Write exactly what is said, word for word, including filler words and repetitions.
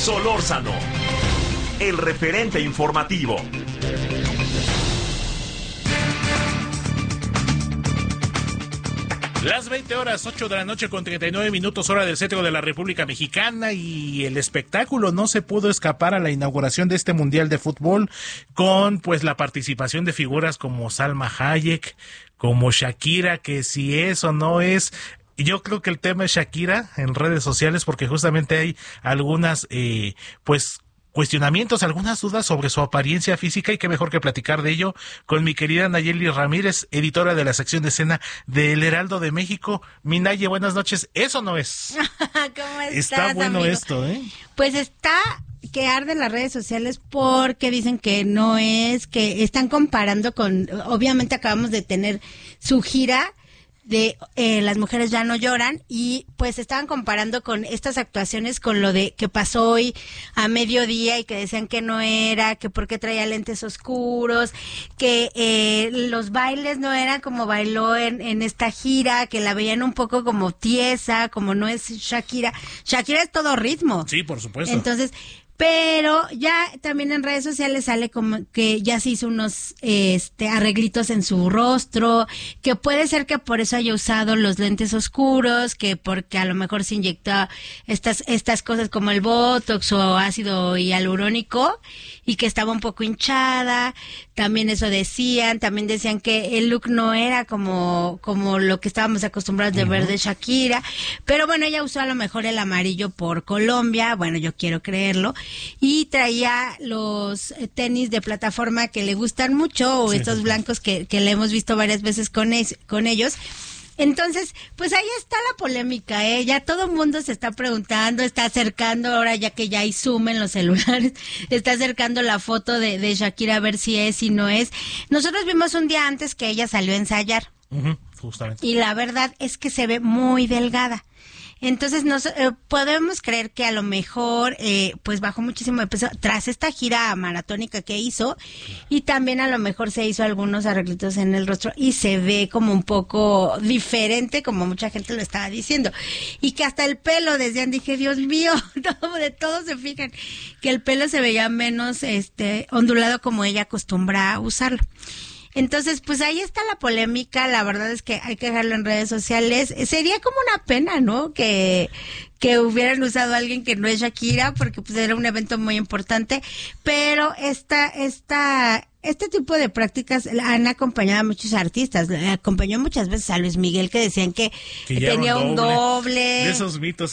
Solórzano, el referente informativo. Las veinte horas, ocho de la noche con treinta y nueve minutos, hora del centro de la República Mexicana, y el espectáculo no se pudo escapar a la inauguración de este Mundial de Fútbol con pues la participación de figuras como Salma Hayek, como Shakira, que si es o no es. Yo creo que el tema es Shakira en redes sociales, porque justamente hay algunas eh, pues cuestionamientos, algunas dudas sobre su apariencia física, y qué mejor que platicar de ello con mi querida Nayeli Ramírez, editora de la sección de escena del Heraldo de México. Mi Naye, buenas noches. Eso no es. ¿Cómo estás, Está bueno, amigo? esto, ¿eh? Pues está que arde las redes sociales porque dicen que no es, que están comparando con, obviamente acabamos de tener su gira de eh, Las Mujeres Ya No Lloran, y pues estaban comparando con estas actuaciones con lo de que pasó hoy a mediodía, y que decían que no era, que porque traía lentes oscuros, que eh, los bailes no eran como bailó en, en esta gira, que la veían un poco como tiesa, como no es Shakira. Shakira es todo ritmo. Sí, por supuesto. Entonces, pero ya también en redes sociales sale como que ya se hizo unos este arreglitos en su rostro, que puede ser que por eso haya usado los lentes oscuros, que porque a lo mejor se inyectó estas estas cosas como el Botox o ácido hialurónico, y que estaba un poco hinchada. También eso decían, también decían que el look no era como como lo que estábamos acostumbrados de uh-huh. ver de Shakira, pero bueno, ella usó a lo mejor el amarillo por Colombia, bueno, yo quiero creerlo, y traía los tenis de plataforma que le gustan mucho, o sí, estos sí, blancos que, que le hemos visto varias veces con, es, con ellos. Entonces, pues ahí está la polémica, ¿eh? Ya todo el mundo se está preguntando, está acercando, ahora ya que ya hay zoom en los celulares, está acercando la foto de, de Shakira a ver si es, si no es. Nosotros vimos un día antes que ella salió a ensayar. Uh-huh, justamente. Y la verdad es que se ve muy delgada. Entonces nos eh, podemos creer que a lo mejor eh, pues bajó muchísimo de peso tras esta gira maratónica que hizo, y también a lo mejor se hizo algunos arreglitos en el rostro y se ve como un poco diferente, como mucha gente lo estaba diciendo, y que hasta el pelo decían, dije, Dios mío, todo, de todos se fijan que el pelo se veía menos este ondulado como ella acostumbra a usarlo. Entonces, pues ahí está la polémica. La verdad es que hay que dejarlo en redes sociales. Sería como una pena, ¿no? Que, que hubieran usado a alguien que no es Shakira, porque pues era un evento muy importante. Pero esta, esta, este tipo de prácticas han acompañado a muchos artistas. Acompañó muchas veces a Luis Miguel, que decían que, que tenía un doble. doble. De esos mitos